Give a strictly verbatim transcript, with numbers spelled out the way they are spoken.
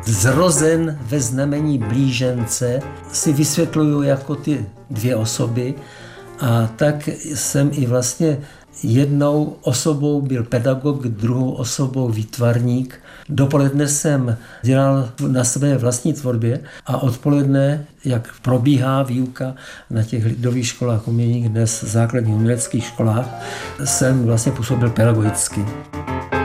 Zrozen ve znamení blížence si vysvětluju jako ty dvě osoby a tak jsem i vlastně jednou osobou byl pedagog, druhou osobou výtvarník. Dopoledne jsem dělal na své vlastní tvorbě a odpoledne, jak probíhá výuka na těch lidových školách umění, dnes základních uměleckých školách, jsem vlastně působil pedagogicky.